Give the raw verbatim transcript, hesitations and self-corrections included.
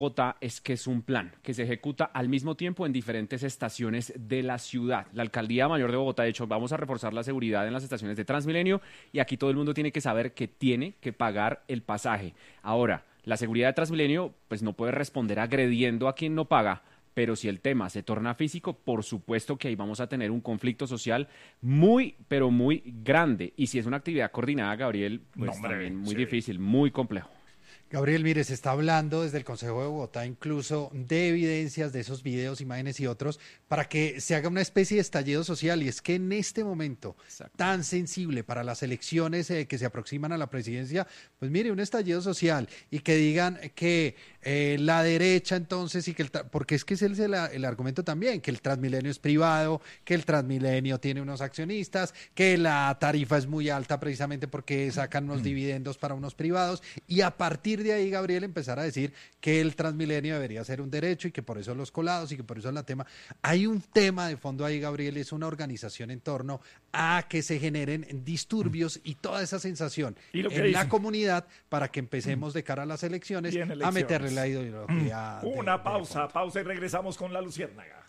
Bogotá es que es un plan que se ejecuta al mismo tiempo en diferentes estaciones de la ciudad. La Alcaldía Mayor de Bogotá, de hecho, vamos a reforzar la seguridad en las estaciones de Transmilenio y aquí todo el mundo tiene que saber que tiene que pagar el pasaje. Ahora, la seguridad de Transmilenio pues no puede responder agrediendo a quien no paga, pero si el tema se torna físico, por supuesto que ahí vamos a tener un conflicto social muy, pero muy grande. Y si es una actividad coordinada, Gabriel, pues No, hombre, también muy sí. difícil, muy complejo. Gabriel, mire, se está hablando desde el Consejo de Bogotá incluso de evidencias de esos videos, imágenes y otros para que se haga una especie de estallido social. Y es que en este momento Exacto. tan sensible para las elecciones eh, que se aproximan a la presidencia, pues mire, un estallido social y que digan que eh, la derecha entonces y que el... Porque es que ese es el, el argumento también, que el Transmilenio es privado, que el Transmilenio tiene unos accionistas, que la tarifa es muy alta precisamente porque sacan unos dividendos para unos privados y a partir de ahí, Gabriel, empezar a decir que el Transmilenio debería ser un derecho y que por eso los colados y que por eso es la tema. Hay un tema de fondo ahí, Gabriel, es una organización en torno a que se generen disturbios y toda esa sensación ¿Y lo que en dice? la comunidad para que empecemos de cara a las elecciones, Bien, a elecciones. meterle la ideología. de- Una de pausa, fondo. pausa y regresamos con la Luciérnaga.